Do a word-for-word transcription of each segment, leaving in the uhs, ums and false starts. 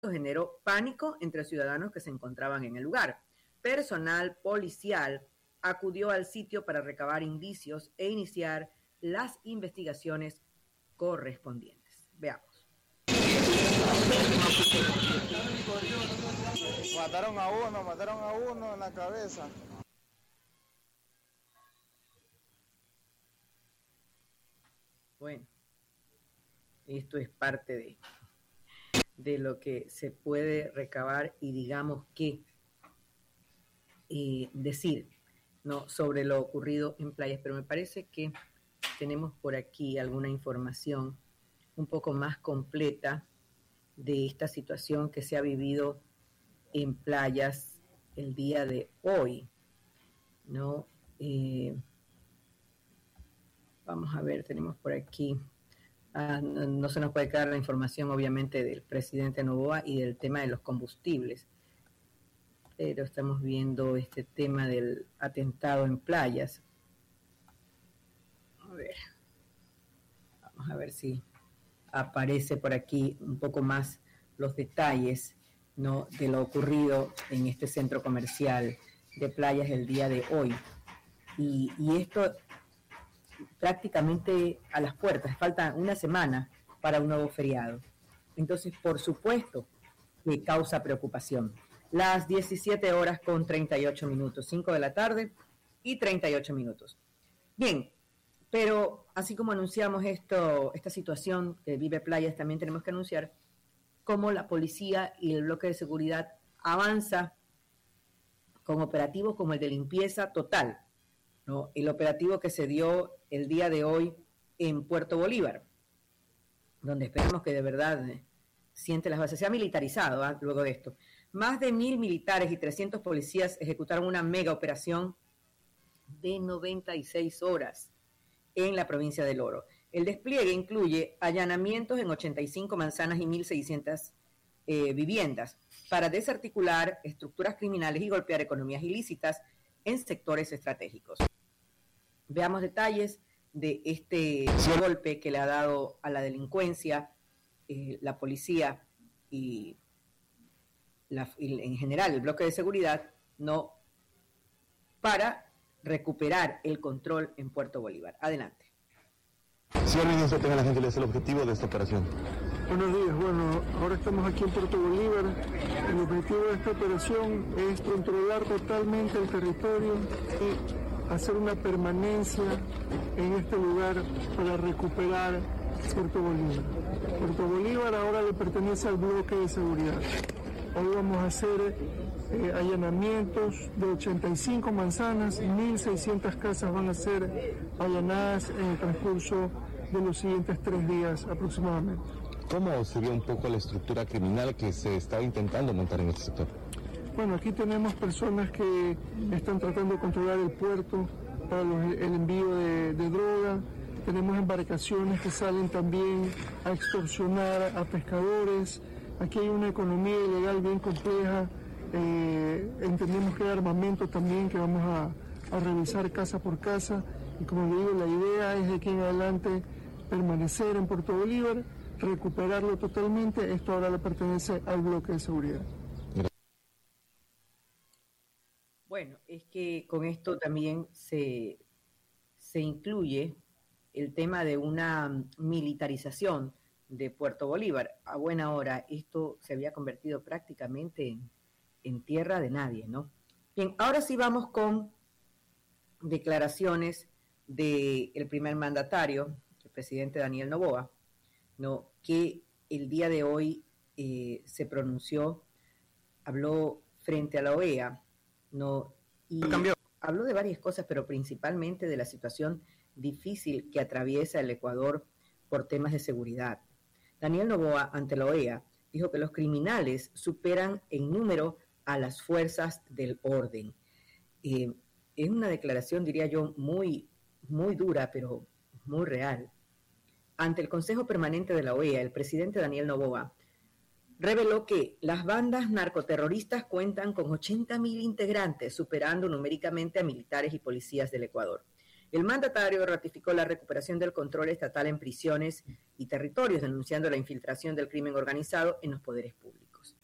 generó pánico entre ciudadanos que se encontraban en el lugar. Personal policial acudió al sitio para recabar indicios e iniciar las investigaciones correspondientes. Veamos. Mataron a uno, mataron a uno en la cabeza. Bueno, esto es parte de, de lo que se puede recabar y digamos que eh, decir, ¿no?, sobre lo ocurrido en playas, pero me parece que tenemos por aquí alguna información un poco más completa de esta situación que se ha vivido en playas el día de hoy, ¿no? Eh, vamos a ver, tenemos por aquí, ah, no, no se nos puede quedar la información obviamente del presidente Noboa y del tema de los combustibles, pero estamos viendo este tema del atentado en playas. A ver, vamos a ver si aparece por aquí un poco más los detalles, ¿no?, de lo ocurrido en este centro comercial de playas el día de hoy. Y, y esto prácticamente a las puertas, falta una semana para un nuevo feriado. Entonces, por supuesto que causa preocupación. Las diecisiete horas con treinta y ocho minutos, cinco de la tarde y treinta y ocho minutos. Bien, pero así como anunciamos esto, esta situación que vive Playas, también tenemos que anunciar cómo la policía y el bloque de seguridad avanza con operativos como el de limpieza total, ¿no? El operativo que se dio el día de hoy en Puerto Bolívar, donde esperamos que de verdad siente las bases. Se ha militarizado, ¿eh?, luego de esto. Más de mil militares y trescientos policías ejecutaron una mega operación de noventa y seis horas en la provincia del Oro. El despliegue incluye allanamientos en ochenta y cinco manzanas y mil seiscientas eh, viviendas para desarticular estructuras criminales y golpear economías ilícitas en sectores estratégicos. Veamos detalles de este golpe que le ha dado a la delincuencia eh, la policía y, la, y en general el bloque de seguridad, no, para recuperar el control en Puerto Bolívar. Adelante. Señor ministro, tenga la gentileza el objetivo de esta operación. Buenos días. Bueno, ahora estamos aquí en Puerto Bolívar. El objetivo de esta operación es controlar totalmente el territorio y hacer una permanencia en este lugar para recuperar Puerto Bolívar. Puerto Bolívar ahora le pertenece al bloque de seguridad. Hoy vamos a hacer eh, allanamientos de ochenta y cinco manzanas, mil seiscientas casas van a ser allanadas en el transcurso de los siguientes tres días aproximadamente. ¿Cómo se vio un poco la estructura criminal que se estaba intentando montar en este sector? Bueno, aquí tenemos personas que están tratando de controlar el puerto para los, el envío de, de droga. Tenemos embarcaciones que salen también a extorsionar a pescadores. Aquí hay una economía ilegal bien compleja. Eh, entendemos que hay armamento también que vamos a, a revisar casa por casa. Y como le digo, la idea es de aquí en adelante permanecer en Puerto Bolívar, recuperarlo totalmente. Esto ahora le pertenece al bloque de seguridad. Bueno, es que con esto también se, se incluye el tema de una militarización de Puerto Bolívar. A buena hora, esto se había convertido prácticamente en, en tierra de nadie, ¿no? Bien, ahora sí vamos con declaraciones del primer mandatario, el presidente Daniel Noboa, ¿no?, que el día de hoy eh, se pronunció, habló frente a la O E A, ¿no? Y habló de varias cosas, pero principalmente de la situación difícil que atraviesa el Ecuador por temas de seguridad. Daniel Noboa, ante la O E A, dijo que los criminales superan en número a las fuerzas del orden. Eh, es una declaración, diría yo, muy, muy dura, pero muy real. Ante el Consejo Permanente de la O E A, el presidente Daniel Noboa reveló que las bandas narcoterroristas cuentan con ochenta mil integrantes, superando numéricamente a militares y policías del Ecuador. El mandatario ratificó la recuperación del control estatal en prisiones y territorios, denunciando la infiltración del crimen organizado en los poderes públicos.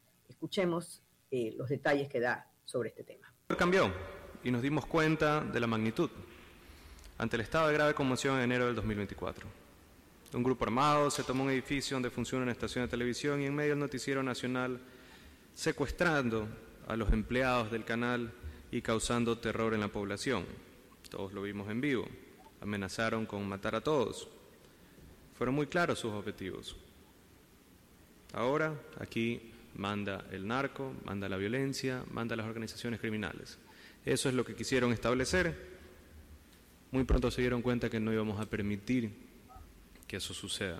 Escuchemos eh, los detalles que da sobre este tema. Cambió y nos dimos cuenta de la magnitud ante el estado de grave conmoción en enero del dos mil veinticuatro. Un grupo armado se tomó un edificio donde funciona una estación de televisión y en medio del noticiero nacional, secuestrando a los empleados del canal y causando terror en la población. Todos lo vimos en vivo. Amenazaron con matar a todos. Fueron muy claros sus objetivos. Ahora, aquí manda el narco, manda la violencia, manda las organizaciones criminales. Eso es lo que quisieron establecer. Muy pronto se dieron cuenta que no íbamos a permitir que eso suceda.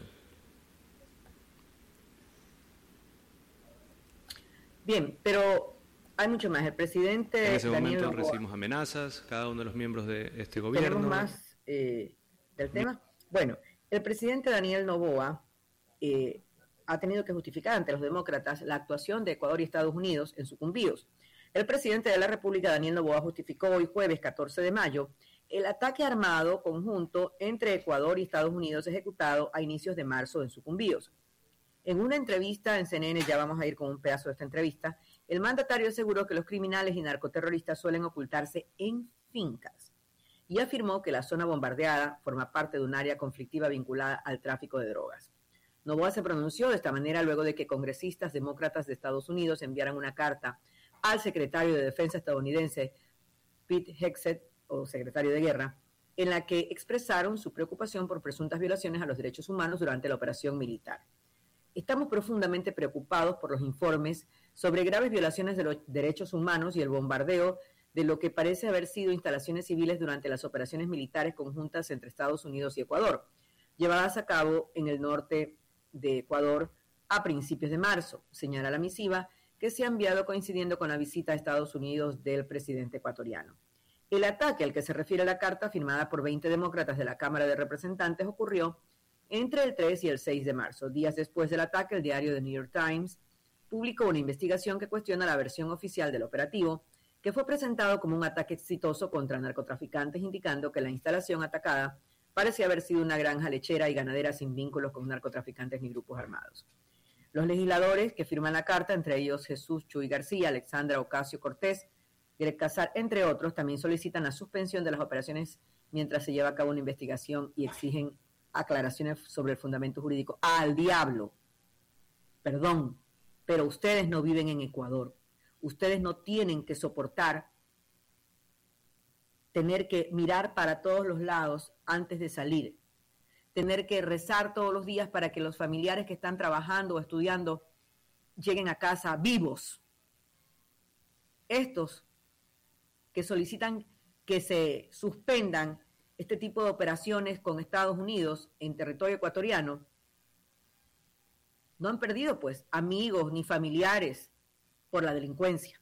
Bien, pero hay mucho más. El presidente En ese Daniel momento Noboa, recibimos amenazas, cada uno de los miembros de este gobierno. ¿tenemos más eh, del tema? Bueno, el presidente Daniel Noboa eh, ha tenido que justificar ante los demócratas la actuación de Ecuador y Estados Unidos en sucumbíos. El presidente de la República, Daniel Noboa, justificó hoy jueves catorce de mayo el ataque armado conjunto entre Ecuador y Estados Unidos ejecutado a inicios de marzo en Sucumbíos. En una entrevista en C N N, ya vamos a ir con un pedazo de esta entrevista, el mandatario aseguró que los criminales y narcoterroristas suelen ocultarse en fincas y afirmó que la zona bombardeada forma parte de un área conflictiva vinculada al tráfico de drogas. Noboa se pronunció de esta manera luego de que congresistas demócratas de Estados Unidos enviaran una carta al secretario de Defensa estadounidense, Pete Hegseth, o secretario de Guerra, en la que expresaron su preocupación por presuntas violaciones a los derechos humanos durante la operación militar. Estamos profundamente preocupados por los informes sobre graves violaciones de los derechos humanos y el bombardeo de lo que parece haber sido instalaciones civiles durante las operaciones militares conjuntas entre Estados Unidos y Ecuador, llevadas a cabo en el norte de Ecuador a principios de marzo, señala la misiva que se ha enviado coincidiendo con la visita a Estados Unidos del presidente ecuatoriano. El ataque al que se refiere la carta, firmada por veinte demócratas de la Cámara de Representantes, ocurrió entre el tres y el seis de marzo. Días después del ataque, el diario The New York Times publicó una investigación que cuestiona la versión oficial del operativo, que fue presentado como un ataque exitoso contra narcotraficantes, indicando que la instalación atacada parecía haber sido una granja lechera y ganadera sin vínculos con narcotraficantes ni grupos armados. Los legisladores que firman la carta, entre ellos Jesús Chuy García, Alexandra Ocasio-Cortez, Greg Casar, entre otros, también solicitan la suspensión de las operaciones mientras se lleva a cabo una investigación y exigen aclaraciones sobre el fundamento jurídico. ¡Al diablo! Perdón, pero ustedes no viven en Ecuador. Ustedes no tienen que soportar tener que mirar para todos los lados antes de salir, tener que rezar todos los días para que los familiares que están trabajando o estudiando lleguen a casa vivos. Estos que solicitan que se suspendan este tipo de operaciones con Estados Unidos en territorio ecuatoriano, no han perdido, pues, amigos ni familiares por la delincuencia.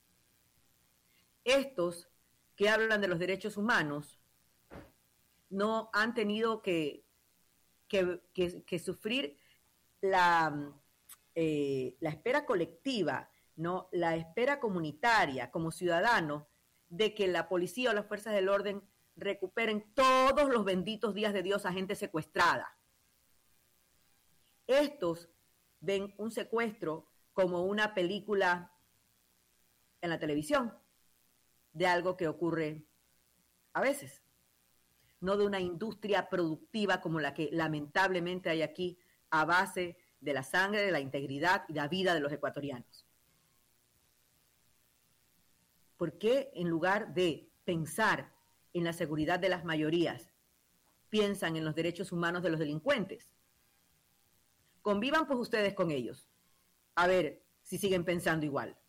Estos que hablan de los derechos humanos no han tenido que, que, que, que sufrir la, eh, la espera colectiva, ¿no? La espera comunitaria como ciudadanos de que la policía o las fuerzas del orden recuperen todos los benditos días de Dios a gente secuestrada. Estos ven un secuestro como una película en la televisión de algo que ocurre a veces, no de una industria productiva como la que lamentablemente hay aquí a base de la sangre, de la integridad y la vida de los ecuatorianos. ¿Por qué en lugar de pensar en la seguridad de las mayorías, piensan en los derechos humanos de los delincuentes? Convivan pues ustedes con ellos, a ver si siguen pensando igual.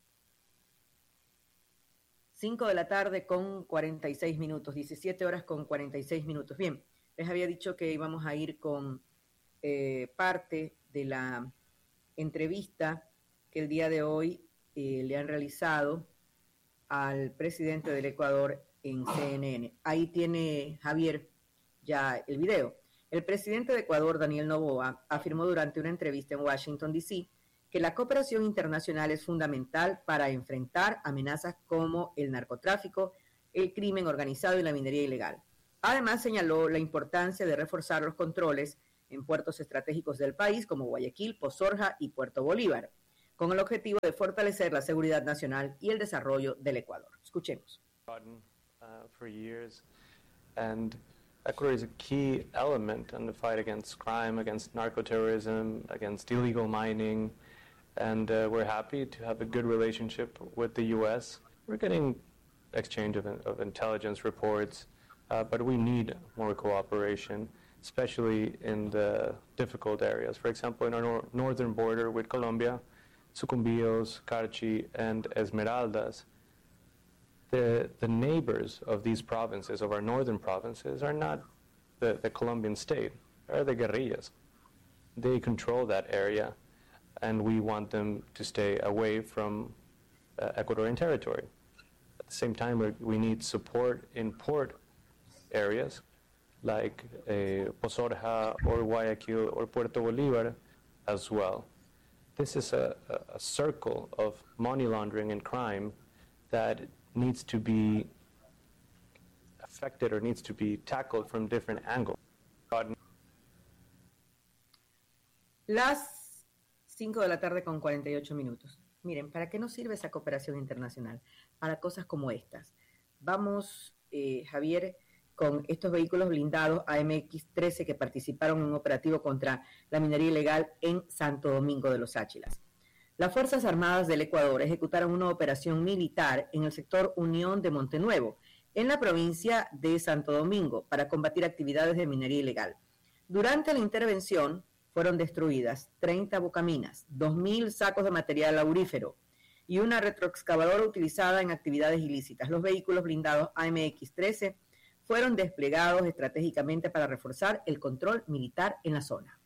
cinco de la tarde con cuarenta y seis minutos, diecisiete horas con cuarenta y seis minutos. Bien, les había dicho que íbamos a ir con eh, parte de la entrevista que el día de hoy eh, le han realizado al presidente del Ecuador en C N N. Ahí tiene Javier ya el video. El presidente de Ecuador, Daniel Noboa, afirmó durante una entrevista en Washington, D C, que la cooperación internacional es fundamental para enfrentar amenazas como el narcotráfico, el crimen organizado y la minería ilegal. Además, señaló la importancia de reforzar los controles en puertos estratégicos del país como Guayaquil, Pozorja y Puerto Bolívar. con el objetivo de fortalecer la seguridad nacional y el desarrollo del Ecuador. Escuchemos. Uh, for years, and Ecuador is a key element in the fight against crime, against narco-terrorism, against illegal mining, and uh, we're happy to have a good relationship with the U S. We're getting exchange of, of intelligence reports, uh, but we need more cooperation, especially in the difficult areas. For example, in our nor northern border with Colombia, Sucumbíos, Carchi, and Esmeraldas, The, the neighbors of these provinces, of our northern provinces, are not the, the Colombian state, they're the guerrillas. They control that area, and we want them to stay away from uh, Ecuadorian territory. At the same time, we, we need support in port areas like uh, Pozorja or Guayaquil or Puerto Bolívar as well. This is a, a, a circle of money laundering and crime that needs to be affected or needs to be tackled from different angles. Las cinco de la tarde con cuarenta y ocho minutos. Miren, ¿para qué nos sirve esa cooperación internacional? Para cosas como estas. Vamos, eh, Javier, con estos vehículos blindados A M X trece que participaron en un operativo contra la minería ilegal en Santo Domingo de los Áchilas. Las Fuerzas Armadas del Ecuador ejecutaron una operación militar en el sector Unión de Montenuevo, en la provincia de Santo Domingo, para combatir actividades de minería ilegal. Durante la intervención fueron destruidas treinta bocaminas, dos mil sacos de material aurífero y una retroexcavadora utilizada en actividades ilícitas. Los vehículos blindados A M X trece fueron desplegados estratégicamente para reforzar el control militar en la zona.